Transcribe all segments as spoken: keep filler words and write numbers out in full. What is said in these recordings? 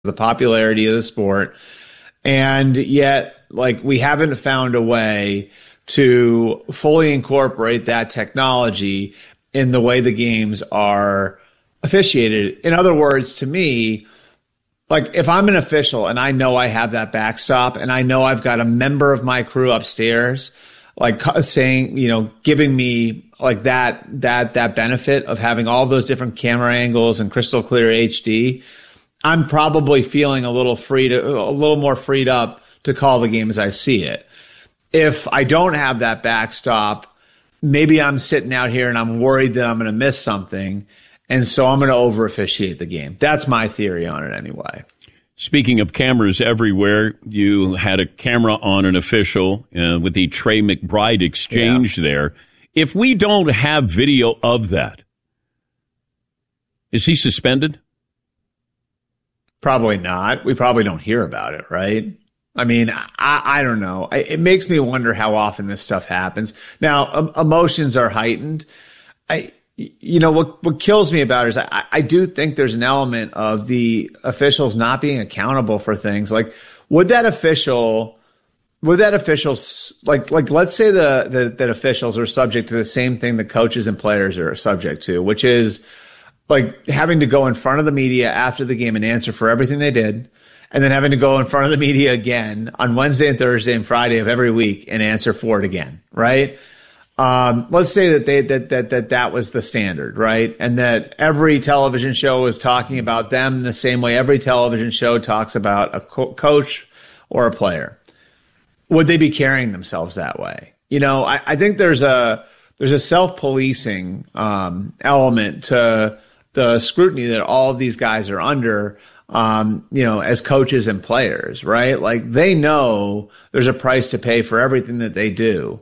the popularity of the sport. And yet, like, we haven't found a way to fully incorporate that technology in the way the games are officiated. In other words, to me, like, if I'm an official and I know I have that backstop and I know I've got a member of my crew upstairs, like saying, you know, giving me like that, that, that benefit of having all those different camera angles and crystal clear H D, I'm probably feeling a little free to, a little more freed up to call the game as I see it. If I don't have that backstop, maybe I'm sitting out here and I'm worried that I'm going to miss something. And so I'm going to over officiate the game. That's my theory on it anyway. Speaking of cameras everywhere, you had a camera on an official uh, with the Trey McBride exchange yeah. there. If we don't have video of that, is he suspended? Probably not. We probably don't hear about it, right? I mean, I, I don't know. I, it makes me wonder how often this stuff happens. Now, um, emotions are heightened. I, you know, what, what kills me about it is I, I do think there's an element of the officials not being accountable for things. Like, would that official, would that official, like, like, let's say the, the, that officials are subject to the same thing that coaches and players are subject to, which is like having to go in front of the media after the game and answer for everything they did. And then having to go in front of the media again on Wednesday and Thursday and Friday of every week and answer for it again, right? Um, let's say that they that that that that was the standard, right? And that every television show was talking about them the same way every television show talks about a co- coach or a player. Would they be carrying themselves that way? You know, I, I think there's a there's a self-policing um, element to the scrutiny that all of these guys are under. Um, you know, as coaches and players, right? Like, they know there's a price to pay for everything that they do.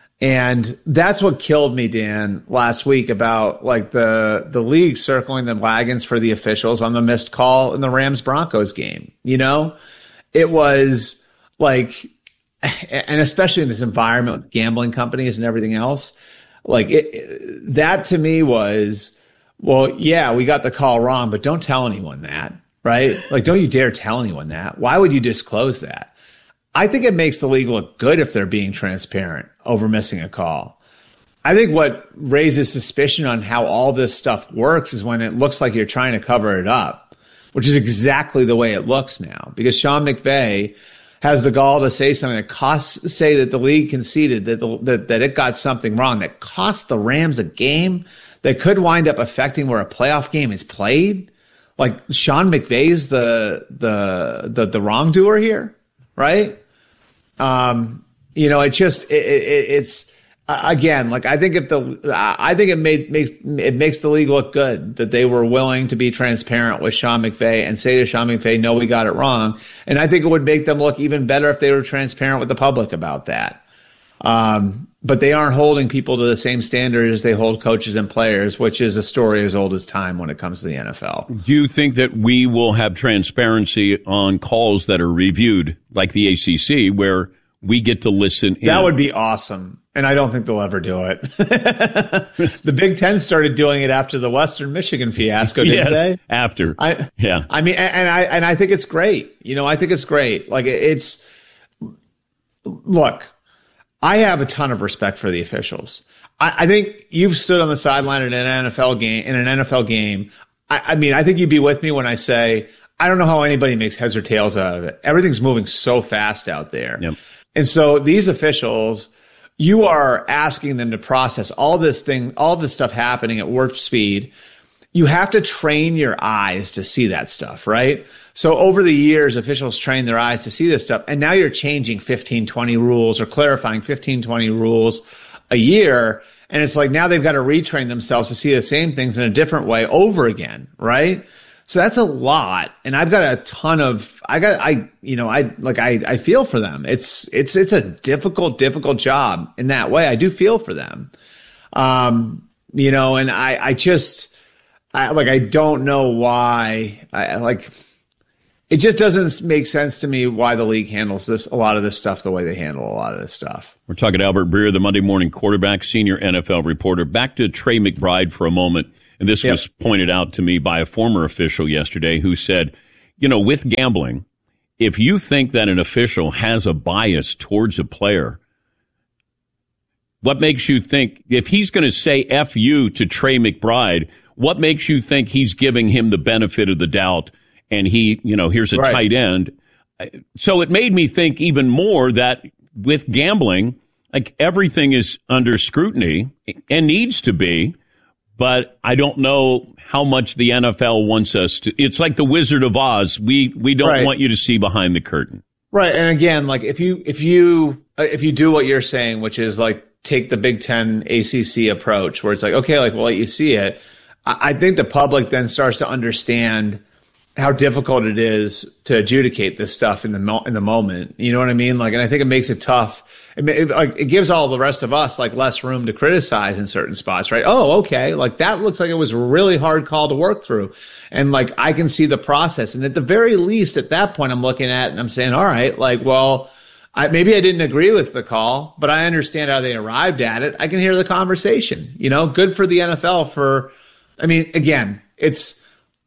And that's what killed me, Dan, last week about like the, the league circling the wagons for the officials on the missed call in the Rams Broncos game. You know, it was like, and especially in this environment with gambling companies and everything else, like it, that to me was, well, yeah, we got the call wrong, but don't tell anyone that. Right? Like, don't you dare tell anyone that. Why would you disclose that? I think it makes the league look good if they're being transparent over missing a call. I think what raises suspicion on how all this stuff works is when it looks like you're trying to cover it up, which is exactly the way it looks now. Because Sean McVay has the gall to say something that costs, say that the league conceded that, the, that, that it got something wrong that cost the Rams a game that could wind up affecting where a playoff game is played. Like, Sean McVay's the the the the wrongdoer here, right? Um, you know, it just it, it, it's uh, again, like, I think if the I think it made makes it makes the league look good that they were willing to be transparent with Sean McVay and say to Sean McVay, no, we got it wrong. And I think it would make them look even better if they were transparent with the public about that. Um, but they aren't holding people to the same standard as they hold coaches and players, which is a story as old as time when it comes to the N F L. Do you think that we will have transparency on calls that are reviewed, like the A C C, where we get to listen in? That would be awesome. And I don't think they'll ever do it. The Big Ten started doing it after the Western Michigan fiasco, didn't yes, they? After. I, yeah. I mean, and I, and I think it's great. You know, I think it's great. Like, it's, look, I have a ton of respect for the officials. I, I think you've stood on the sideline in an N F L game, in an N F L game. I, I mean, I think you'd be with me when I say, I don't know how anybody makes heads or tails out of it. Everything's moving so fast out there. Yep. And so these officials, you are asking them to process all this thing, all this stuff happening at warp speed. You have to train your eyes to see that stuff, right? So over the years, officials train their eyes to see this stuff. And now you're changing fifteen, twenty rules or clarifying fifteen, twenty rules a year. And it's like now they've got to retrain themselves to see the same things in a different way over again, right? So that's a lot. And I've got a ton of, I got, I, you know, I, like, I, I feel for them. It's, it's, it's a difficult, difficult job in that way. I do feel for them. Um, you know, and I, I just, I, like, I don't know why I like, it just doesn't make sense to me why the league handles this, a lot of this stuff, the way they handle a lot of this stuff. We're talking to Albert Breer, the Monday Morning Quarterback, senior N F L reporter. Back to Trey McBride for a moment. And this yep. was pointed out to me by a former official yesterday who said, you know, with gambling, if you think that an official has a bias towards a player, what makes you think, if he's going to say F you to Trey McBride, what makes you think he's giving him the benefit of the doubt and he, you know, here's a right. tight end? So it made me think even more that with gambling, like everything is under scrutiny and needs to be, but I don't know how much the N F L wants us to. It's like the Wizard of Oz. We we don't right. want you to see behind the curtain. Right. And again, like if you if you if you do what you're saying, which is like take the Big Ten A C C approach, where it's like, okay, like we'll let you see it. I, I think the public then starts to understand how difficult it is to adjudicate this stuff in the mo- in the moment. You know what I mean? Like, and I think it makes it tough. It, it, like, it gives all the rest of us like less room to criticize in certain spots, right? Oh, okay. Like that looks like it was a really hard call to work through. And like, I can see the process. And at the very least, at that point, I'm looking at and I'm saying, all right, like, well, I, maybe I didn't agree with the call, but I understand how they arrived at it. I can hear the conversation, you know, good for the N F L for, I mean, again, it's,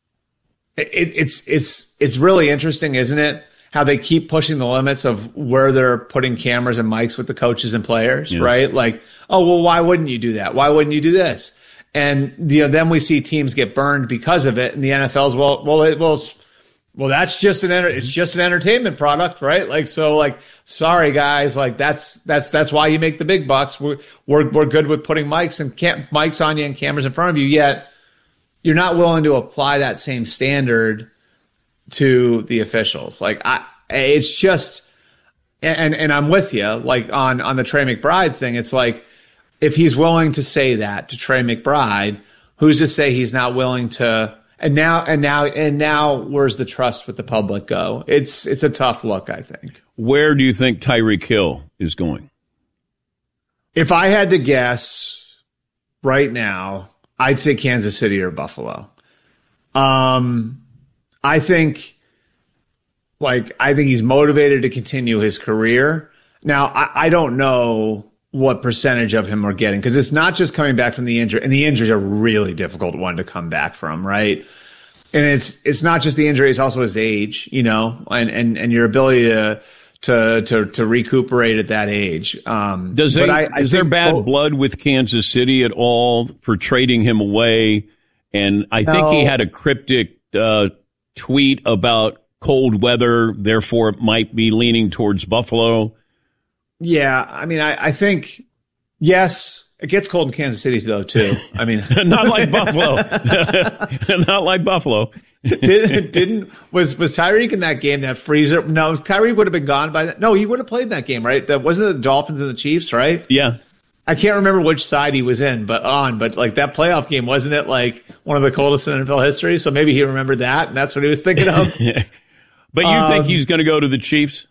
it, it's, it's, it's really interesting, isn't it? How they keep pushing the limits of where they're putting cameras and mics with the coaches and players, yeah. right? Like, oh, well, why wouldn't you do that? Why wouldn't you do this? And you know, then we see teams get burned because of it. And the N F L's, well, well, it, well, well, that's just an, it's just an entertainment product, right? Like, so like, sorry guys, like that's, that's, that's why you make the big bucks. We're, we're, we're good with putting mics and cam- mics on you and cameras in front of you, yet you're not willing to apply that same standard to the officials. Like I, it's just, and, and I'm with you, like on, on the Trey McBride thing. It's like, if he's willing to say that to Trey McBride, who's to say he's not willing to, and now, and now, and now where's the trust with the public go? It's, it's a tough look, I think. Where do you think Tyreek Hill is going? If I had to guess right now, I'd say Kansas City or Buffalo. Um, I think, like, I think he's motivated to continue his career. Now, I, I don't know what percentage of him we're getting because it's not just coming back from the injury, and the injury is a really difficult one to come back from, right? And it's it's not just the injury; it's also his age, you know, and and, and your ability to to to to recuperate at that age. Um, Does they, I, I is there bad both, blood with Kansas City at all for trading him away? And I think no. he had a cryptic Uh, tweet about cold weather, therefore it might be leaning towards Buffalo. Yeah, I mean, I, I think, yes, it gets cold in Kansas City, though, too. I mean, not like Buffalo. Not like Buffalo. didn't, didn't, was, was Tyreek in that game, that freezer? No, Tyreek would have been gone by that. No, he would have played that game, right? That wasn't the Dolphins and the Chiefs, right? Yeah. I can't remember which side he was in, but on, but like that playoff game, wasn't it like one of the coldest in N F L history? So maybe he remembered that, and that's what he was thinking of. But you um, think he's going to go to the Chiefs?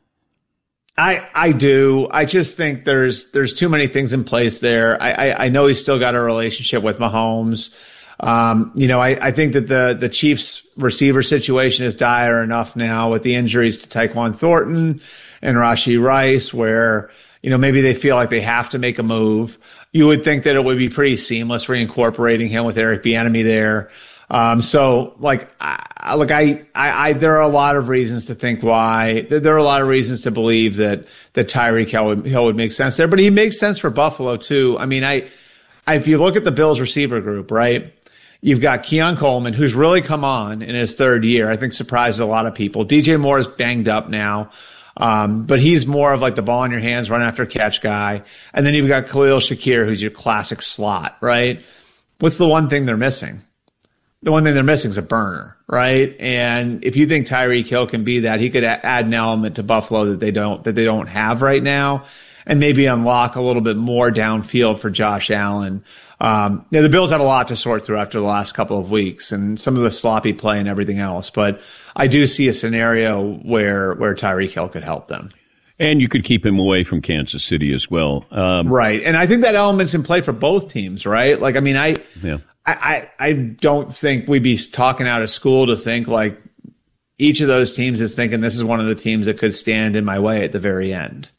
I I do. I just think there's there's too many things in place there. I I, I know he's still got a relationship with Mahomes. Um, you know, I, I think that the the Chiefs receiver situation is dire enough now with the injuries to Tyquan Thornton and Rashee Rice, where you know, maybe they feel like they have to make a move. You would think that it would be pretty seamless reincorporating him with Eric Bieniemy there. Um, so like, I, look, I, I, I, there are a lot of reasons to think why. There are a lot of reasons to believe that that Tyreek Hill would, Hill would make sense there, but he makes sense for Buffalo too. I mean, I, I, if you look at the Bills receiver group, right? You've got Keon Coleman, who's really come on in his third year. I think surprised a lot of people. D J Moore is banged up now. Um, but he's more of like the ball in your hands, run after catch guy. And then you've got Khalil Shakir, who's your classic slot, right? What's the one thing they're missing? The one thing they're missing is a burner, right? And if you think Tyreek Hill can be that, he could a- add an element to Buffalo that they don't, that they don't have right now, and maybe unlock a little bit more downfield for Josh Allen. Um, you know, the Bills have a lot to sort through after the last couple of weeks and some of the sloppy play and everything else. But I do see a scenario where, where Tyreek Hill could help them. And you could keep him away from Kansas City as well. Um, right. And I think that element's in play for both teams, right? Like, I mean, I, yeah. I, I, I don't think we'd be talking out of school to think like each of those teams is thinking this is one of the teams that could stand in my way at the very end.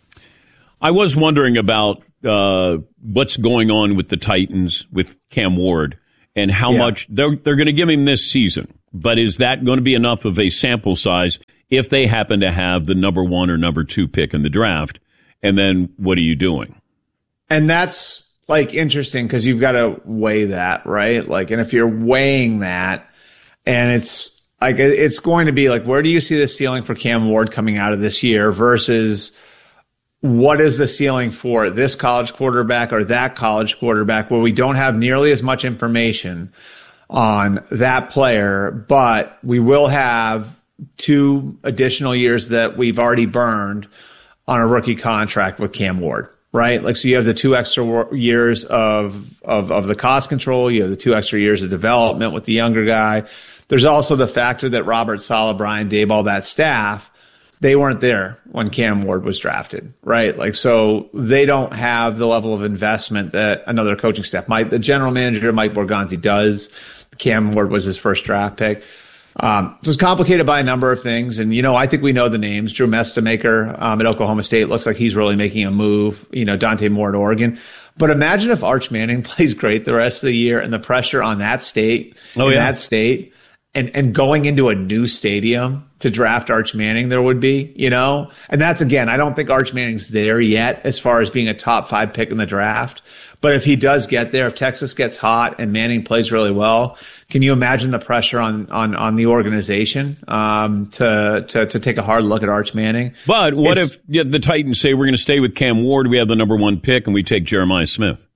I was wondering about uh, what's going on with the Titans with Cam Ward and how yeah. much they're they're going to give him this season, but is that going to be enough of a sample size if they happen to have the number one or number two pick in the draft? And then what are you doing? And that's like interesting because you've got to weigh that, right? Like, and if you're weighing that and it's like, it's going to be like, where do you see the ceiling for Cam Ward coming out of this year versus what is the ceiling for this college quarterback or that college quarterback, where we don't have nearly as much information on that player, but we will have two additional years that we've already burned on a rookie contract with Cam Ward, right? Like, so you have the two extra years of, of, of the cost control. You have the two extra years of development with the younger guy. There's also the factor that Robert Saleh, Brian Daboll, that staff, they weren't there when Cam Ward was drafted, right? Like, so they don't have the level of investment that another coaching staff might. The general manager, Mike Morganti, does. Cam Ward was his first draft pick. Um, so it's complicated by a number of things. And, you know, I think we know the names. Drew Mestamaker um, at Oklahoma State looks like he's really making a move. You know, Dante Moore at Oregon. But imagine if Arch Manning plays great the rest of the year and the pressure on that state, oh, in yeah. that state, and, and going into a new stadium to draft Arch Manning, there would be, you know? And that's, again, I don't think Arch Manning's there yet as far as being a top five pick in the draft. But if he does get there, if Texas gets hot and Manning plays really well, can you imagine the pressure on on on the organization um, to to to take a hard look at Arch Manning? But what it's, if yeah, the Titans say we're going to stay with Cam Ward, we have the number one pick, and we take Jeremiah Smith?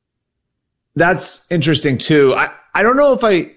That's interesting too. I, I don't know if I.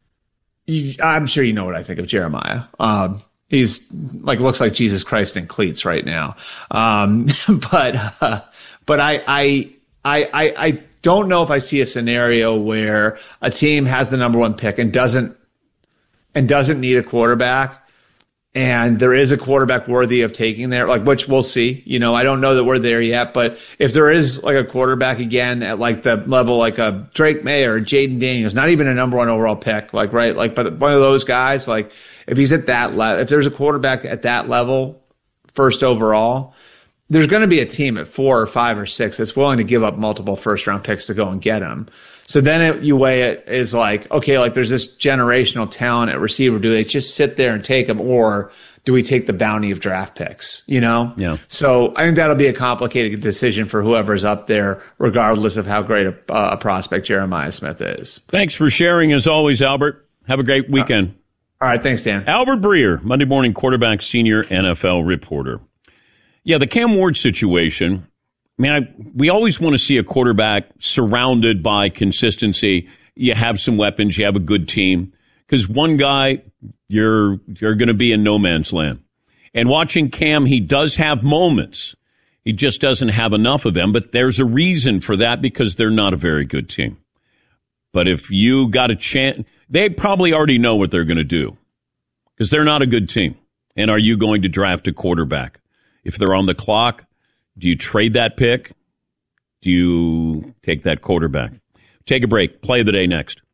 You, I'm sure you know what I think of Jeremiah. Um, he's like looks like Jesus Christ in cleats right now. Um, but uh, but I I I I. I don't know if I see a scenario where a team has the number one pick and doesn't and doesn't need a quarterback, and there is a quarterback worthy of taking there, like, which we'll see. You know, I don't know that we're there yet, but if there is like a quarterback again at like the level like a Drake May or Jaden Daniels, not even a number one overall pick, like right, like but one of those guys, like if he's at that level, if there's a quarterback at that level, first overall, there's going to be a team at four or five or six that's willing to give up multiple first round picks to go and get him. So then it, you weigh it is like, okay, like there's this generational talent at receiver. Do they just sit there and take him, or do we take the bounty of draft picks? You know? Yeah. So I think that'll be a complicated decision for whoever's up there, regardless of how great a, uh, a prospect Jeremiah Smith is. Thanks for sharing as always, Albert. Have a great weekend. Uh, all right. Thanks, Dan. Albert Breer, Monday Morning Quarterback, senior N F L reporter. Yeah, the Cam Ward situation, man, I, we always want to see a quarterback surrounded by consistency. You have some weapons, you have a good team. Because one guy, you're you're going to be in no man's land. And watching Cam, he does have moments. He just doesn't have enough of them. But there's a reason for that, because they're not a very good team. But if you got a chance, they probably already know what they're going to do, because they're not a good team. And are you going to draft a quarterback? If they're on the clock, do you trade that pick? Do you take that quarterback? Take a break. Play of the day next.